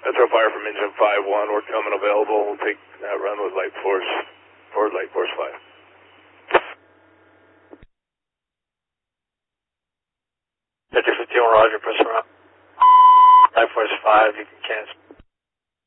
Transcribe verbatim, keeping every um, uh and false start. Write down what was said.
That's our fire from engine five one. We're coming available. We'll take that run with light force, forward light force five. fifty fifty-one, Roger, press around. Light force five, you can cancel.